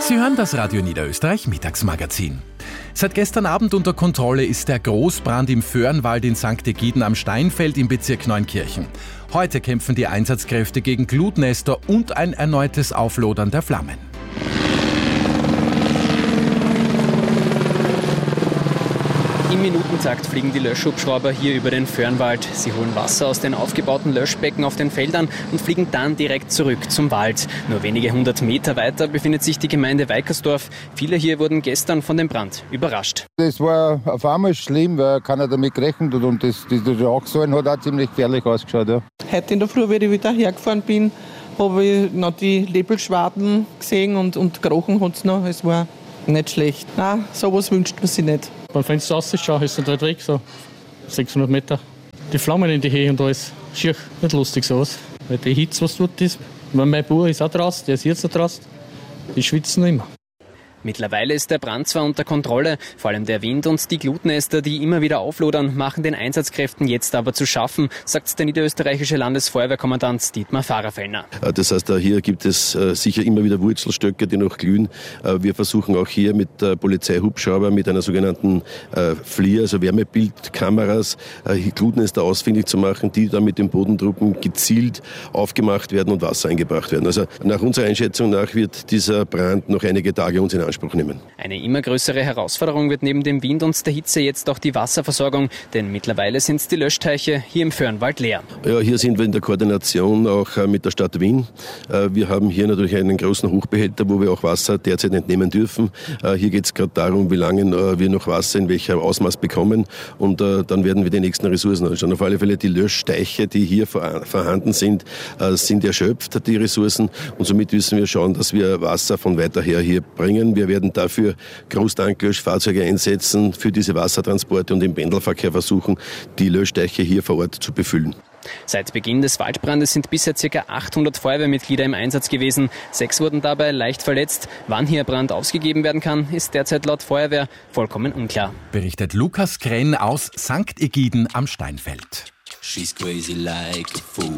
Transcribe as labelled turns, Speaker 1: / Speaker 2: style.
Speaker 1: Sie hören das Radio Niederösterreich Mittagsmagazin. Seit gestern Abend unter Kontrolle ist der Großbrand im Föhrenwald in St. Egiden am Steinfeld im Bezirk Neunkirchen. Heute kämpfen die Einsatzkräfte gegen Glutnester und ein erneutes Auflodern der Flammen.
Speaker 2: Im Minutentakt fliegen die Löschhubschrauber hier über den Föhrenwald. Sie holen Wasser aus den aufgebauten Löschbecken auf den Feldern und fliegen dann direkt zurück zum Wald. Nur wenige 100 Meter weiter befindet sich die Gemeinde Weikersdorf. Viele hier wurden gestern von dem Brand überrascht.
Speaker 3: Das war auf einmal schlimm, weil keiner damit gerechnet hat und das Rauchsäulen hat auch ziemlich gefährlich ausgeschaut. Ja.
Speaker 4: Heute in der Früh, wie ich wieder hergefahren bin, habe ich noch die Nebelschwaden gesehen und gerochen hat es noch. Es war nicht schlecht. Nein, sowas wünscht man sich nicht.
Speaker 5: Beim Fenster rausschauen, ist es nicht weg, so 600 Meter. Die Flammen in die Höhe und alles. Schier, nicht lustig sowas. Weil die Hitze, was tut das? Mein Bauer ist auch draußen, der ist jetzt noch draußen. Die schwitzen noch immer.
Speaker 2: Mittlerweile ist der Brand zwar unter Kontrolle, vor allem der Wind und die Glutnester, die immer wieder auflodern, machen den Einsatzkräften jetzt aber zu schaffen, sagt der niederösterreichische Landesfeuerwehrkommandant Dietmar Fahrerfellner.
Speaker 6: Das heißt, hier gibt es sicher immer wieder Wurzelstöcke, die noch glühen. Wir versuchen auch hier mit Polizeihubschrauber, mit einer sogenannten FLIR, also Wärmebildkameras, Glutnester ausfindig zu machen, die dann mit den Bodentruppen gezielt aufgemacht werden und Wasser eingebracht werden. Also nach unserer Einschätzung nach wird dieser Brand noch einige Tage uns in Anspruch nehmen.
Speaker 2: Eine immer größere Herausforderung wird neben dem Wind und der Hitze jetzt auch die Wasserversorgung, denn mittlerweile sind die Löschteiche hier im Föhrenwald leer.
Speaker 6: Ja, hier sind wir in der Koordination auch mit der Stadt Wien. Wir haben hier natürlich einen großen Hochbehälter, wo wir auch Wasser derzeit entnehmen dürfen. Hier geht es gerade darum, wie lange wir noch Wasser in welchem Ausmaß bekommen und dann werden wir die nächsten Ressourcen anschauen. Auf alle Fälle die Löschteiche, die hier vorhanden sind erschöpft, die Ressourcen, und somit müssen wir schauen, dass wir Wasser von weiter her hier bringen. Wir werden dafür Großtanklöschfahrzeuge einsetzen für diese Wassertransporte und im Pendelverkehr versuchen, die Löschteiche hier vor Ort zu befüllen.
Speaker 2: Seit Beginn des Waldbrandes sind bisher ca. 800 Feuerwehrmitglieder im Einsatz gewesen. 6 wurden dabei leicht verletzt. Wann hier Brand ausgegeben werden kann, ist derzeit laut Feuerwehr vollkommen unklar.
Speaker 1: Berichtet Lukas Krenn aus St. Egiden am Steinfeld.
Speaker 7: She's crazy like a fool.